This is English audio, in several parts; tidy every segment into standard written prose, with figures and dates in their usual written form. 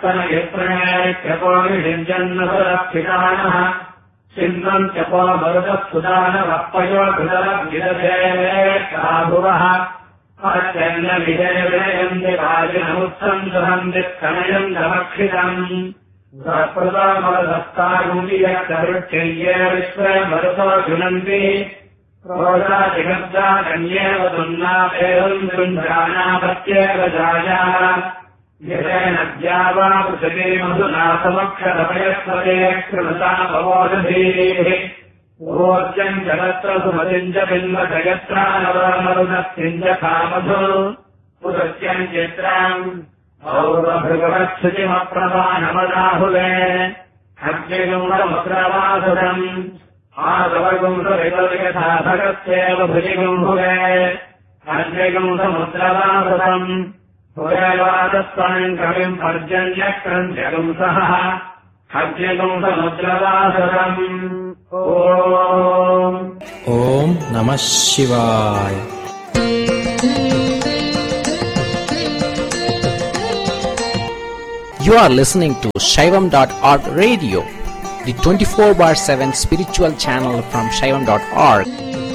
यत्रणेत्यपोनिषिञ्जन्नसुरक्षितानः चिन्वन्त्यपो मरुतः अत्यन्नविजयविजयन्ति वाजिनमुत्सम् दुहन्ति कनयम् दमक्षितम् प्रकृतामरदस्तागुलीयवृक्षय्ये विश्वे मरुतो जुनन्ति प्रोजातिगब्दाकन्येव दुन्नापेदम् दुञ्जानापत्येव जाया यतेन द्यावा पृथिवी मधुना समक्षरपयस्वते कृता भवोदधीः ऊर्जम् जगत्र सुमतिम् च बिम्बजगत्रानवमरुदस्तिम् च कामधु पुरस्यम् चित्राम् औरभृगवत्सुचिमप्रभानमदाहुले अग्निगुंसमुद्रवासुरम् आगवगुंसवितर्यसाधकस्येव भुजिगुंहुले अग्निगुंसमुद्रवासुरम् पुरेवादस्वाम् कविम् पर्जन्यक्रन्त्यगुंसः अग्निगुंसमुद्रवासुरम् Om Namah Shivaya. You are listening to Shaivam.org radio, the 24/7 spiritual channel from Shaivam.org.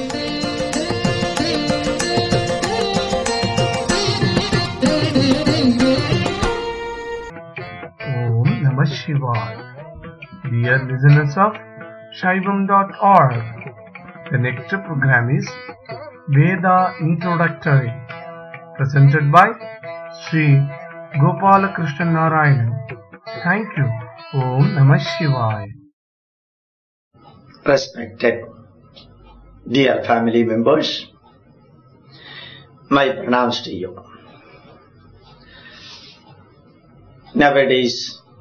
Om Namah Shivaya. Dear listeners of Shaivam.org, the next program is Veda Introductory, presented by Sri Gopala Krishna Narayanan. Thank you. Om Namah Shivaya. Respected dear family members, my pranams to you. Nowadays,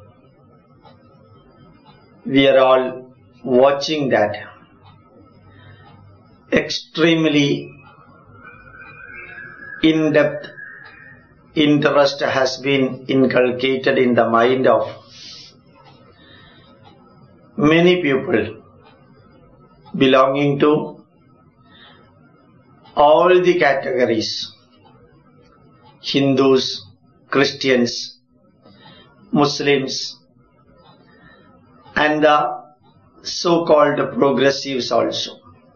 we are all watching that extremely in-depth interest has been inculcated in the mind of many people belonging to all the categories: Hindus, Christians, Muslims, and the so-called progressives also.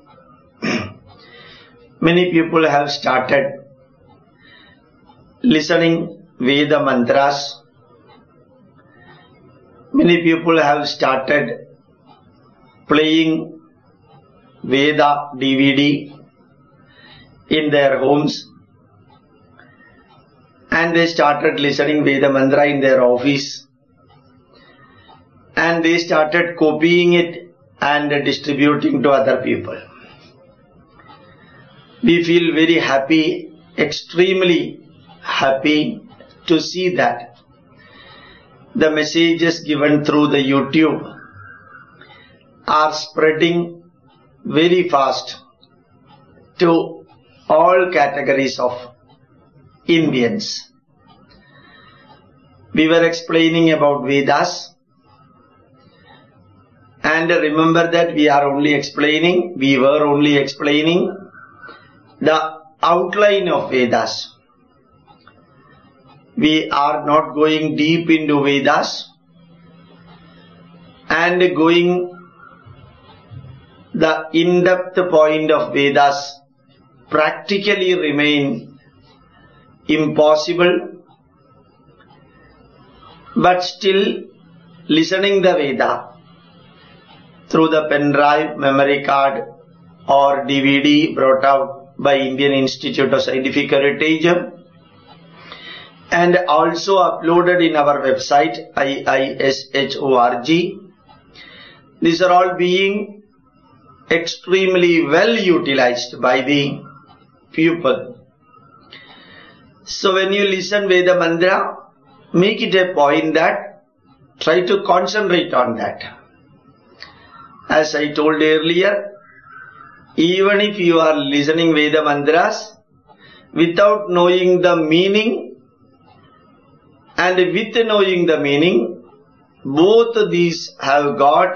Many people have started listening Veda mantras. Many people have started playing Veda DVD in their homes, and they started listening Veda mantra in their office, and they started copying it and distributing to other people. We feel very happy, extremely happy to see that the messages given through the YouTube are spreading very fast to all categories of Indians. We were explaining about Vedas, and remember that we were only explaining the outline of Vedas. We are not going deep into Vedas and going the in-depth point of Vedas practically remain impossible, but still listening the Veda through the pen drive, memory card or DVD brought out by Indian Institute of Scientific Heritage and also uploaded in our website IISH.org. These are all being extremely well utilized by the people. So when you listen Veda mantra, make it a point that try to concentrate on that. As I told earlier, even if you are listening Veda mantras without knowing the meaning and with knowing the meaning, both these have got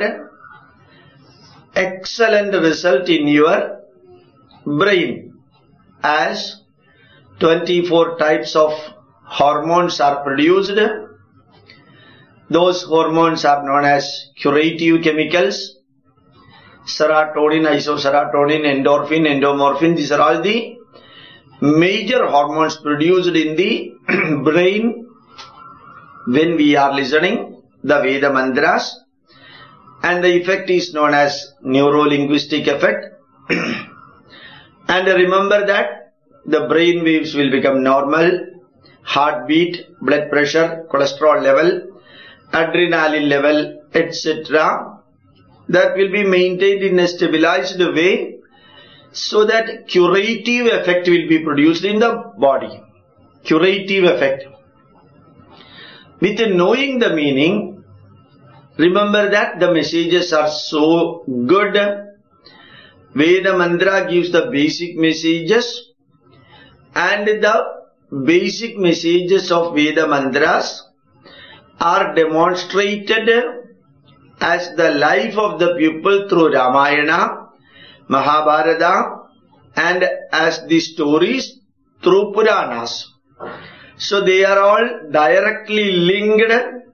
excellent result in your brain, as 24 types of hormones are produced Those hormones are known as curative chemicals. Serotonin, isoserotonin, endorphin, endomorphin, these are all the major hormones produced in the brain when we are listening the Veda mantras, and the effect is known as neuro-linguistic effect. And remember that the brain waves will become normal, heartbeat, blood pressure, cholesterol level, adrenaline level, etc. that will be maintained in a stabilized way, so that curative effect will be produced in the body. Curative effect. With knowing the meaning, remember that the messages are so good. Veda mantra gives the basic messages, and the basic messages of Veda mantras are demonstrated as the life of the people through Ramayana, Mahabharata, and as the stories through Puranas. So they are all directly linked